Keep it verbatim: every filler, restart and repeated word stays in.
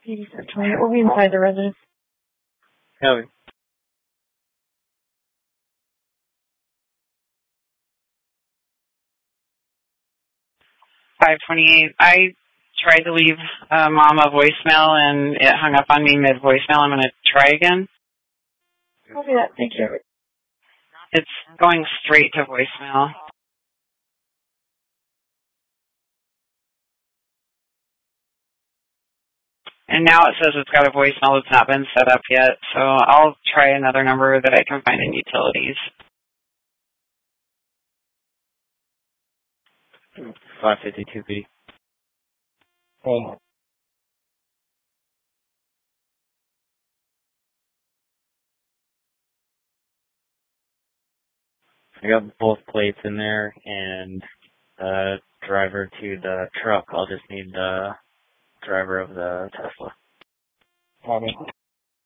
eighty-four twenty. We'll be inside the residence. Copy. five twenty-eight. I tried to leave uh, Mom a voicemail, and it hung up on me mid-voicemail. I'm going to try again. Copy that. Thank you. It's going straight to voicemail. And now it says it's got a voicemail that's not been set up yet, so I'll try another number that I can find in utilities. five fifty-two B. Home. I got both plates in there and the driver to the truck. I'll just need the driver of the Tesla. Copy.